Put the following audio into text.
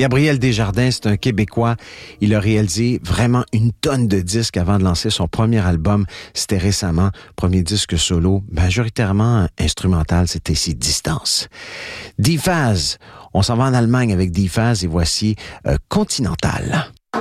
Gabriel Desjardins, c'est un Québécois. Il a réalisé vraiment une tonne de disques avant de lancer son premier album. C'était récemment, premier disque solo, majoritairement instrumental, c'était ici Distance. D-Phase, on s'en va en Allemagne avec D-Phase et voici Continental.